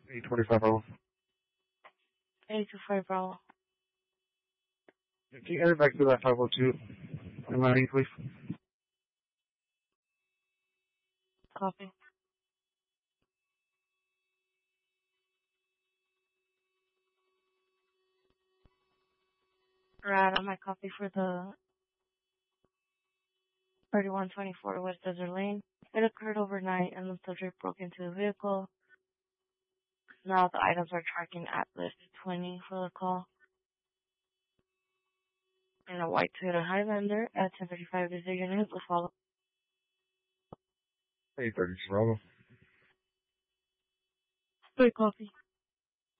825 Bravo. 825 Bravo. Can you enter back to that 502? Am I ready, please? Copy. Right on my copy for the 3124 West Desert Lane. It occurred overnight and the subject broke into the vehicle. Now the items are tracking at list 20 for the call. And a white Toyota Highlander at 1035 decision is the follow. 832 Bravo. 3 copy.